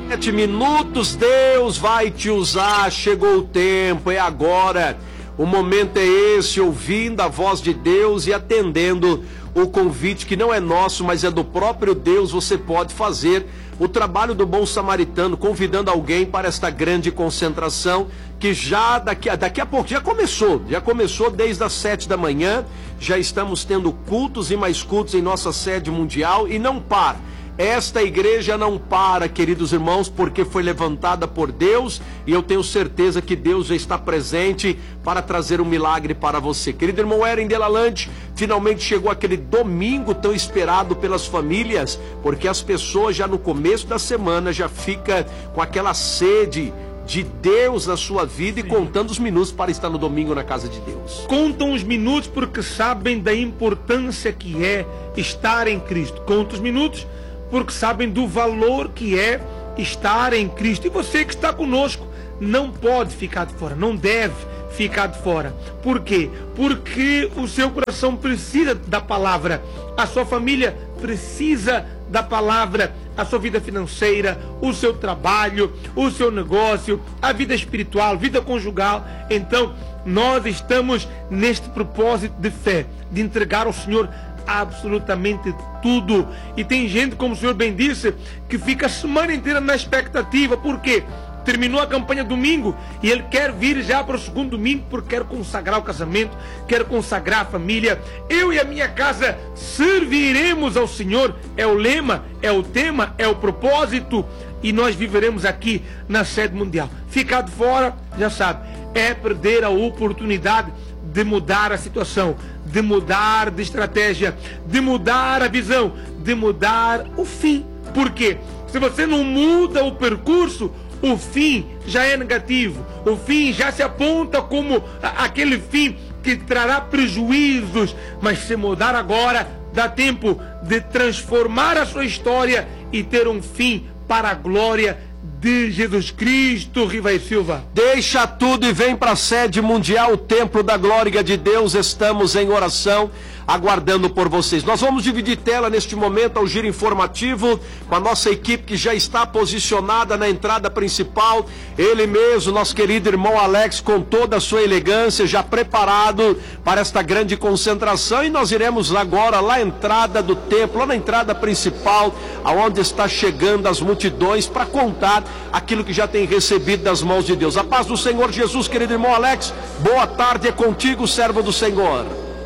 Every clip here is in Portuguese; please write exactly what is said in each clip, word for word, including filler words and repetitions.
Sete minutos, Deus vai te usar, chegou o tempo, é agora. O momento é esse, ouvindo a voz de Deus e atendendo o convite que não é nosso, mas é do próprio Deus. Você pode fazer o trabalho do bom samaritano, convidando alguém para esta grande concentração, que já daqui a, daqui a pouco, já começou, já começou desde as sete da manhã, já estamos tendo cultos e mais cultos em nossa sede mundial e não para. Esta igreja não para, queridos irmãos, porque foi levantada por Deus e eu tenho certeza que Deus já está presente para trazer um milagre para você. Querido irmão Eren Delalande, finalmente chegou aquele domingo tão esperado pelas famílias, porque as pessoas já no começo da semana já ficam com aquela sede de Deus na sua vida. Sim. E contando os minutos para estar no domingo na casa de Deus. Contam os minutos porque sabem da importância que é estar em Cristo. Contam os minutos porque sabem do valor que é estar em Cristo. E você que está conosco não pode ficar de fora, não deve ficar de fora. Por quê? Porque o seu coração precisa da palavra, a sua família precisa da palavra, a sua vida financeira, o seu trabalho, o seu negócio, a vida espiritual, vida conjugal. Então, nós estamos neste propósito de fé, de entregar ao Senhor absolutamente tudo. E tem gente, como o Senhor bem disse, que fica a semana inteira na expectativa. Por quê? Terminou a campanha domingo e ele quer vir já para o segundo domingo porque quer consagrar o casamento, quer consagrar a família. Eu e a minha casa serviremos ao Senhor. É o lema, é o tema, é o propósito. E nós viveremos aqui na sede mundial. Ficar de fora, já sabe, é perder a oportunidade de mudar a situação, de mudar de estratégia, de mudar a visão, de mudar o fim. Por quê? Se você não muda o percurso, o fim já é negativo. O fim já se aponta como aquele fim que trará prejuízos. Mas se mudar agora, dá tempo de transformar a sua história e ter um fim para a glória de Jesus Cristo. Rivaí Silva. Deixa tudo e vem para a sede mundial, o templo da glória de Deus. Estamos em oração, aguardando por vocês. Nós vamos dividir tela neste momento ao giro informativo com a nossa equipe que já está posicionada na entrada principal. Ele mesmo, nosso querido irmão Alex, com toda a sua elegância, já preparado para esta grande concentração. E nós iremos agora lá à entrada do templo, lá na entrada principal, aonde está chegando as multidões, para contar aquilo que já tem recebido das mãos de Deus. A paz do Senhor Jesus, querido irmão Alex, boa tarde, é contigo, servo do Senhor.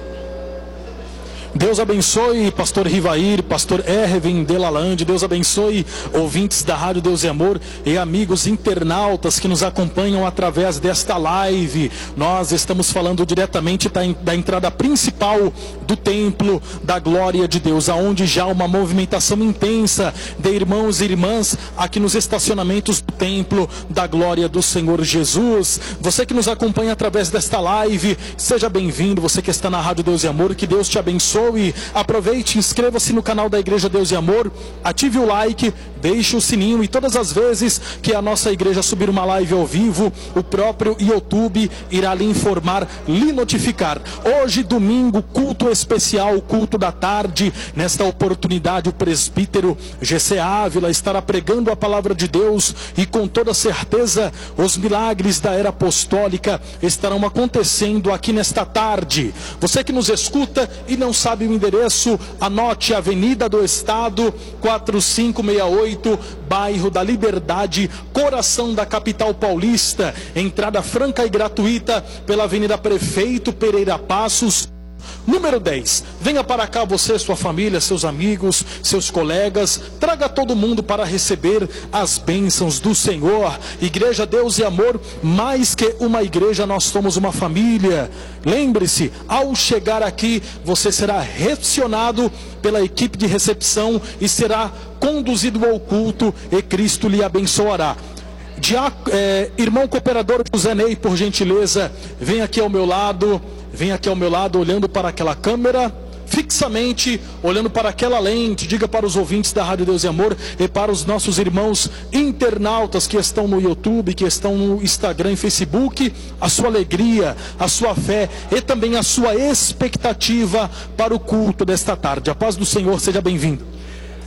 Deus abençoe pastor Rivair, pastor Erwin Delalande, Deus abençoe ouvintes da Rádio Deus e Amor e amigos internautas que nos acompanham através desta live. Nós estamos falando diretamente da, da entrada principal do templo da glória de Deus, aonde já há uma movimentação intensa de irmãos e irmãs aqui nos estacionamentos do templo da glória do Senhor Jesus. Você que nos acompanha através desta live, seja bem-vindo. Você que está na Rádio Deus e Amor, que Deus te abençoe. E aproveite, inscreva-se no canal da Igreja Deus e Amor, ative o like, deixe o sininho, e todas as vezes que a nossa igreja subir uma live ao vivo, o próprio YouTube irá lhe informar, lhe notificar. Hoje, domingo, culto especial, culto da tarde. Nesta oportunidade, o presbítero G C Ávila estará pregando a palavra de Deus, e com toda certeza os milagres da era apostólica estarão acontecendo aqui nesta tarde. Você que nos escuta e não sabe o endereço, anote: Avenida do Estado quatro cinco seis oito, bairro da Liberdade, coração da capital paulista. Entrada franca e gratuita pela Avenida Prefeito Pereira Passos, número dez. Venha para cá, você, sua família, seus amigos, seus colegas. Traga todo mundo para receber as bênçãos do Senhor. Igreja Deus e Amor, mais que uma igreja, nós somos uma família. Lembre-se, ao chegar aqui, você será recepcionado pela equipe de recepção e será conduzido ao culto, e Cristo lhe abençoará. Diac, é, irmão cooperador José Ney, por gentileza, vem aqui ao meu lado. Vem aqui ao meu lado, olhando para aquela câmera, fixamente, olhando para aquela lente. Diga para os ouvintes da Rádio Deus e Amor e para os nossos irmãos internautas que estão no YouTube, que estão no Instagram e Facebook, a sua alegria, a sua fé e também a sua expectativa para o culto desta tarde. A paz do Senhor, seja bem-vindo.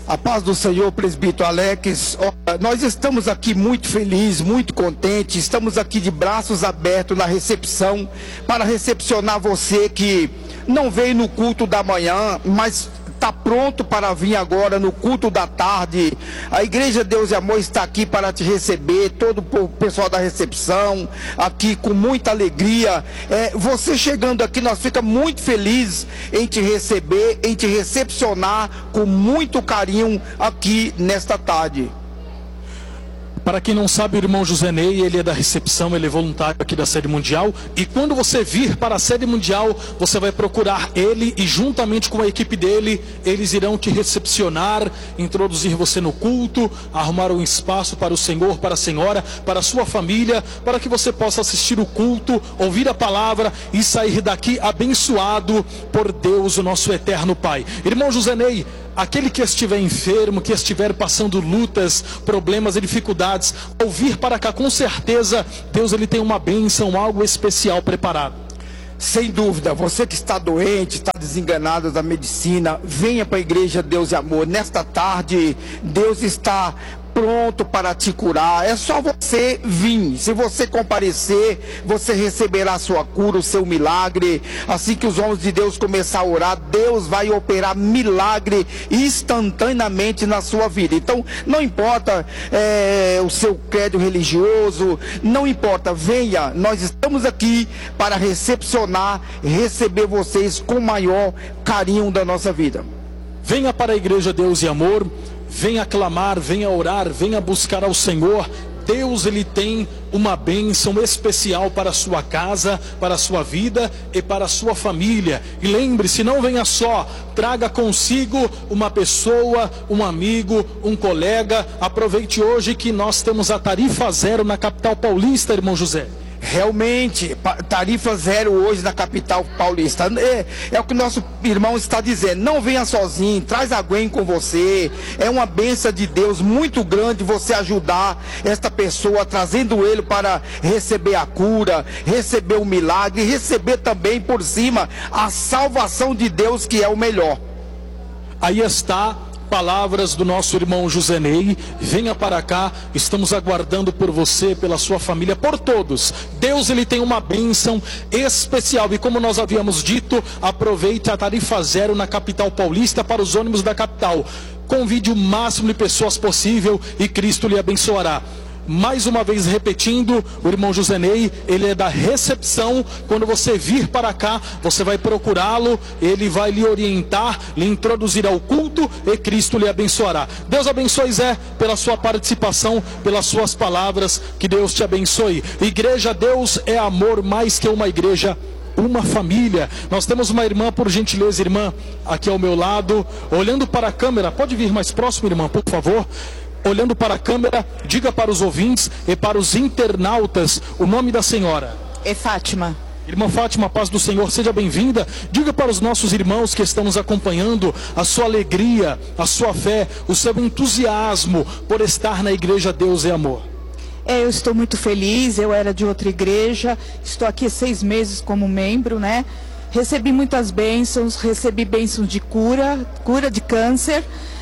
A paz do Senhor, presbítero Alex. Nós estamos aqui muito felizes, muito contentes, estamos aqui de braços abertos na recepção, para recepcionar você que não veio no culto da manhã, mas está pronto para vir agora no culto da tarde. A Igreja Deus e Amor está aqui para te receber, todo o pessoal da recepção, aqui com muita alegria. É, você chegando aqui, nós ficamos muito felizes em te receber, em te recepcionar com muito carinho aqui nesta tarde. Para quem não sabe, o irmão José Ney, ele é da recepção, ele é voluntário aqui da Sede Mundial. E quando você vir para a Sede Mundial, você vai procurar ele e juntamente com a equipe dele, eles irão te recepcionar, introduzir você no culto, arrumar um espaço para o Senhor, para a Senhora, para a sua família, para que você possa assistir o culto, ouvir a palavra e sair daqui abençoado por Deus, o nosso eterno Pai. Irmão José Ney, aquele que estiver enfermo, que estiver passando lutas, problemas e dificuldades, ao vir para cá, com certeza, Deus ele tem uma bênção, algo especial preparado. Sem dúvida, você que está doente, está desenganado da medicina, venha para a Igreja Deus e Amor. Nesta tarde, Deus está pronto para te curar. É só você vir. Se você comparecer, você receberá a sua cura, o seu milagre. Assim que os homens de Deus começar a orar, Deus vai operar milagre instantaneamente na sua vida. Então, não importa é, o seu credo religioso, não importa, venha. Nós estamos aqui para recepcionar, receber vocês com o maior carinho da nossa vida. Venha para a Igreja Deus e Amor. Venha clamar, venha orar, venha buscar ao Senhor. Deus ele tem uma bênção especial para a sua casa, para a sua vida e para a sua família. E lembre-se, não venha só, traga consigo uma pessoa, um amigo, um colega. Aproveite hoje que nós temos a tarifa zero na capital paulista, irmão José. Realmente, tarifa zero hoje na capital paulista. É, é o que o nosso irmão está dizendo. Não venha sozinho, traz alguém com você. É uma bênção de Deus muito grande você ajudar esta pessoa, trazendo ele para receber a cura, receber o milagre, receber também por cima a salvação de Deus, que é o melhor. Aí está palavras do nosso irmão José Ney. Venha para cá, estamos aguardando por você, pela sua família, por todos. Deus ele tem uma bênção especial e como nós havíamos dito, aproveite a tarifa zero na capital paulista para os ônibus da capital. Convide o máximo de pessoas possível e Cristo lhe abençoará. Mais uma vez repetindo, o irmão José Ney, ele é da recepção. Quando você vir para cá, você vai procurá-lo, ele vai lhe orientar, lhe introduzir ao culto e Cristo lhe abençoará. Deus abençoe, Zé, pela sua participação, pelas suas palavras, que Deus te abençoe. Igreja Deus é amor, mais que uma igreja, uma família. Nós temos uma irmã, por gentileza, irmã, aqui ao meu lado, olhando para a câmera. Pode vir mais próximo, irmã, por favor. Olhando para a câmera, diga para os ouvintes e para os internautas o nome da senhora. É Fátima. Irmã Fátima, paz do Senhor, seja bem-vinda. Diga para os nossos irmãos que estão nos acompanhando a sua alegria, a sua fé, o seu entusiasmo por estar na Igreja Deus e Amor. É, eu estou muito feliz, eu era de outra igreja, estou aqui há seis meses como membro, né? Recebi muitas bênçãos, recebi bênçãos de cura, cura de câncer,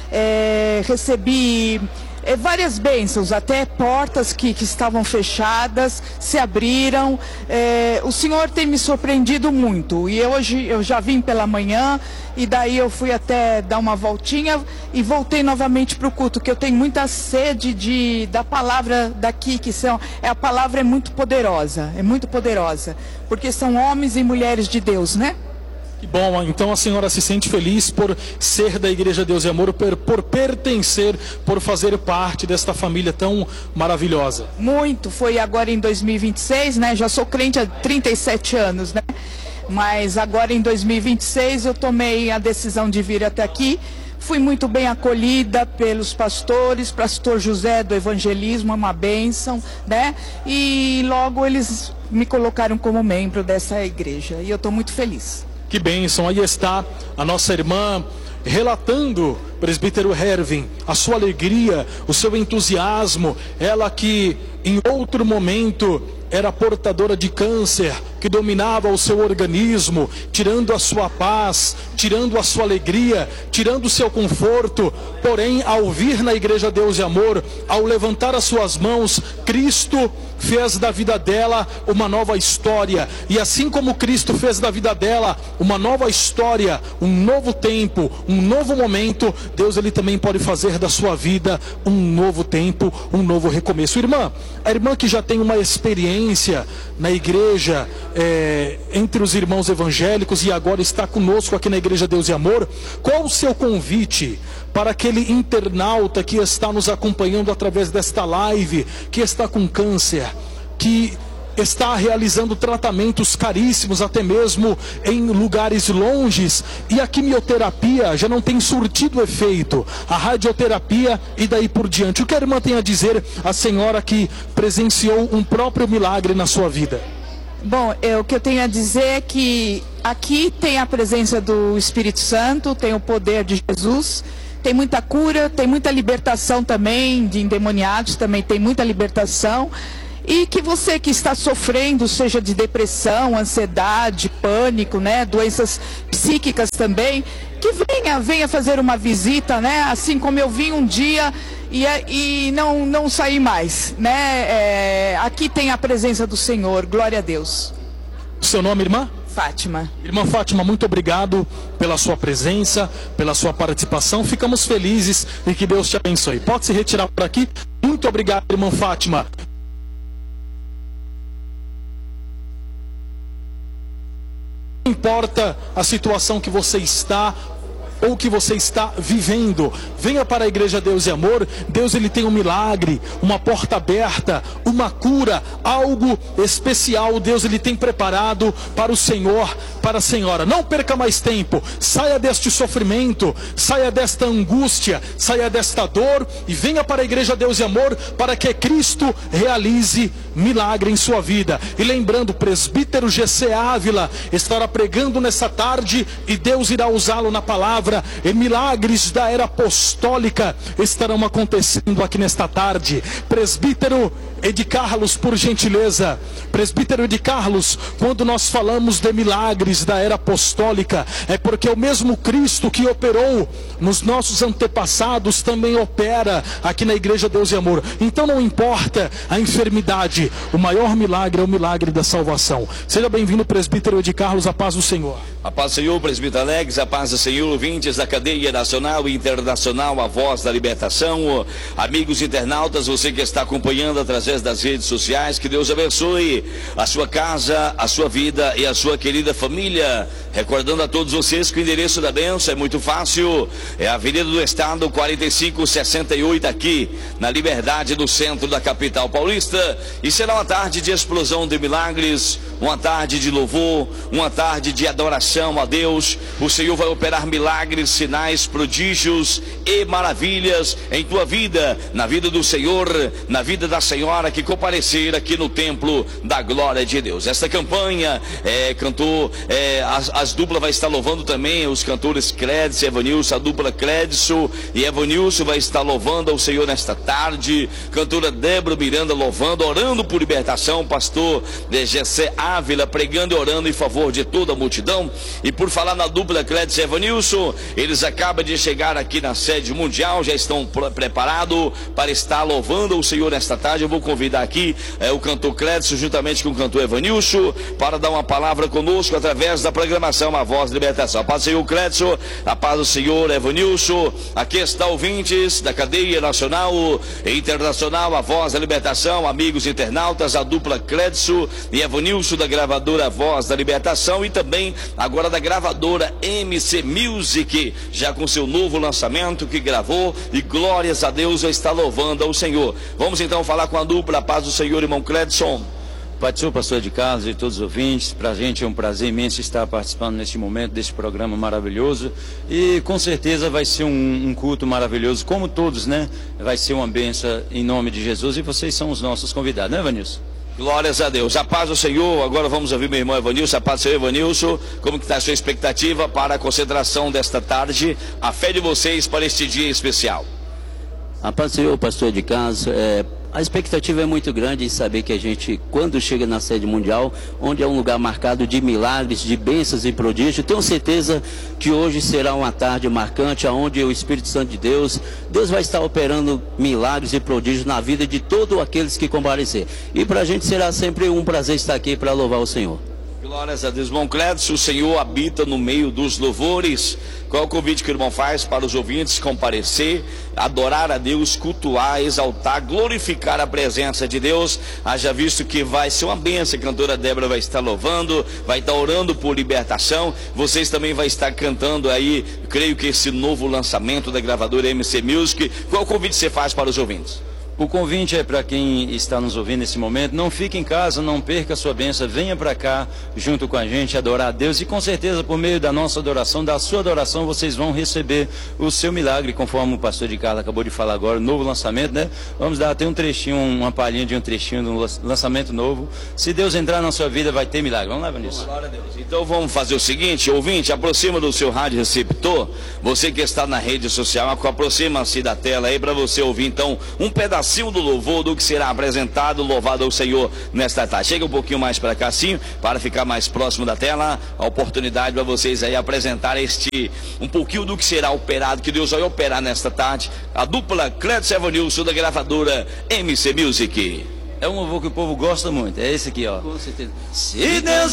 é, recebi... É, várias bênçãos, até portas que, que estavam fechadas se abriram. É, o Senhor tem me surpreendido muito. E hoje eu já vim pela manhã e daí eu fui até dar uma voltinha e voltei novamente para o culto, que eu tenho muita sede de, da palavra daqui, que são, é, a palavra é muito poderosa, é muito poderosa, porque são homens e mulheres de Deus, né? Que bom, então a senhora se sente feliz por ser da Igreja Deus e Amor, por, por pertencer, por fazer parte desta família tão maravilhosa. Muito, foi agora em dois mil e vinte e seis, né? Já sou crente há trinta e sete anos, né? Mas agora em dois mil e vinte e seis eu tomei a decisão de vir até aqui. Fui muito bem acolhida pelos pastores, pastor José do Evangelismo, é uma bênção, né? E logo eles me colocaram como membro dessa igreja e eu estou muito feliz. Que bênção, aí está a nossa irmã relatando, presbítero Hervin, a sua alegria, o seu entusiasmo. Ela que em outro momento era portadora de câncer, que dominava o seu organismo, tirando a sua paz, tirando a sua alegria, tirando o seu conforto. Porém, ao vir na igreja Deus e Amor, ao levantar as suas mãos, Cristo fez da vida dela uma nova história. E assim como Cristo fez da vida dela uma nova história, um novo tempo, um novo momento, Deus ele também pode fazer da sua vida um novo tempo, um novo recomeço. Irmã, a irmã que já tem uma experiência na igreja, é, entre os irmãos evangélicos, e agora está conosco aqui na igreja Deus e Amor, qual o seu convite para aquele internauta que está nos acompanhando através desta live, que está com câncer, que está realizando tratamentos caríssimos, até mesmo em lugares longes, e a quimioterapia já não tem surtido efeito, a radioterapia e daí por diante? O que a irmã tem a dizer à senhora que presenciou um próprio milagre na sua vida? Bom, é, o que eu tenho a dizer é que aqui tem a presença do Espírito Santo, tem o poder de Jesus, tem muita cura, tem muita libertação também de endemoniados, também tem muita libertação. E que você que está sofrendo, seja de depressão, ansiedade, pânico, né, doenças psíquicas também, que venha, venha fazer uma visita, né, assim como eu vim um dia e, e não, não saí mais, né, é, aqui tem a presença do Senhor, glória a Deus. Seu nome, irmã? Fátima. Irmã Fátima, muito obrigado pela sua presença, pela sua participação, ficamos felizes e que Deus te abençoe. Pode se retirar por aqui. Muito obrigado, irmã Fátima. Não importa a situação que você está ou que você está vivendo, venha para a igreja Deus e Amor. Deus ele tem um milagre, uma porta aberta, uma cura, algo especial Deus ele tem preparado para o Senhor, para a senhora. Não perca mais tempo, saia deste sofrimento, saia desta angústia, saia desta dor e venha para a igreja Deus e Amor para que Cristo realize milagre em sua vida. E lembrando, o presbítero G C Ávila estará pregando nessa tarde e Deus irá usá-lo na palavra, e milagres da era apostólica estarão acontecendo aqui nesta tarde. Presbítero Edi Carlos, por gentileza. Presbítero Edi Carlos, quando nós falamos de milagres da era apostólica, é porque o mesmo Cristo que operou nos nossos antepassados também opera aqui na igreja Deus e Amor. Então não importa a enfermidade, o maior milagre é o milagre da salvação. Seja bem-vindo, presbítero Edi Carlos, a paz do Senhor. A paz do Senhor, presbítero Alex, a paz do Senhor, ouvintes da cadeia nacional e internacional, a voz da libertação, amigos internautas, você que está acompanhando através das redes sociais, que Deus abençoe a sua casa, a sua vida e a sua querida família. Recordando a todos vocês que o endereço da bênção é muito fácil, é a Avenida do Estado quarenta e cinco sessenta e oito, aqui na Liberdade, do centro da capital paulista, e será uma tarde de explosão de milagres, uma tarde de louvor, uma tarde de adoração a Deus. O Senhor vai operar milagres, sinais, prodígios e maravilhas em tua vida, na vida do Senhor, na vida da senhora que comparecer aqui no templo da glória de Deus. Esta campanha, é, cantor, é, as, as duplas vai estar louvando também, os cantores Clédice e Evanilson, a dupla Clédice e Evanilson vai estar louvando ao Senhor nesta tarde, cantora Débora Miranda louvando, orando por libertação, pastor G C Ávila pregando e orando em favor de toda a multidão. E por falar na dupla Clédice e Evanilson, eles acabam de chegar aqui na sede mundial, já estão preparados para estar louvando o Senhor nesta tarde. Eu vou convidar aqui é, o cantor Clédice juntamente com o cantor Evanilson para dar uma palavra conosco através da programação A Voz da Libertação. A paz do Senhor, Clédice, a paz do Senhor, Evanilson. Aqui está ouvintes da cadeia nacional e internacional A Voz da Libertação, amigos internautas, a dupla Clédice e Evanilson da gravadora A Voz da Libertação e também agora da gravadora M C Music, já com seu novo lançamento que gravou, e glórias a Deus já está louvando ao Senhor. Vamos então falar com a dupla. A paz do Senhor, irmão Clédson. Pai do Senhor, pastor de casa e todos os ouvintes, para a gente é um prazer imenso estar participando neste momento, desse programa maravilhoso, e com certeza vai ser um, um culto maravilhoso, como todos, né? Vai ser uma bênção em nome de Jesus, e vocês são os nossos convidados, né, Evanilson? Glórias a Deus. A paz do Senhor. Agora vamos ouvir meu irmão Evanilson. A paz do Senhor, Evanilson. Como que está a sua expectativa para a concentração desta tarde? A fé de vocês para este dia especial. A paz do Senhor, pastor de casa, é, a expectativa é muito grande em saber que a gente, quando chega na sede mundial, onde é um lugar marcado de milagres, de bênçãos e prodígios, tenho certeza que hoje será uma tarde marcante, onde o Espírito Santo de Deus, Deus vai estar operando milagres e prodígios na vida de todos aqueles que comparecer. E para a gente será sempre um prazer estar aqui para louvar o Senhor. Glórias a Deus, irmão Clédio, o Senhor habita no meio dos louvores. Qual é o convite que o irmão faz para os ouvintes comparecer, adorar a Deus, cultuar, exaltar, glorificar a presença de Deus? Haja visto que vai ser uma bênção, a cantora Débora vai estar louvando, vai estar orando por libertação, vocês também vão estar cantando aí, creio que esse novo lançamento da gravadora M C Music. Qual é o convite que você faz para os ouvintes? O convite é para quem está nos ouvindo nesse momento, não fique em casa, não perca a sua bênção, venha para cá junto com a gente adorar a Deus, e com certeza por meio da nossa adoração, da sua adoração, vocês vão receber o seu milagre, conforme o pastor de Carla acabou de falar agora, novo lançamento, né? Vamos dar até um trechinho, uma palhinha de um trechinho do lançamento novo. Se Deus entrar na sua vida, vai ter milagre. Vamos lá, Vinícius. Glória a Deus. Então vamos fazer o seguinte, ouvinte, aproxima do seu rádio receptor, você que está na rede social, aproxima-se da tela aí para você ouvir então um pedacinho do louvor do que será apresentado. Louvado ao Senhor nesta tarde. Chega um pouquinho mais para cá assim, para ficar mais próximo da tela, a oportunidade para vocês aí apresentar este, um pouquinho do que será operado, que Deus vai operar nesta tarde, a dupla Clédio Sevanilson da gravadora M C Music. É um louvor que o povo gosta muito, é esse aqui, ó. Com certeza. Se Deus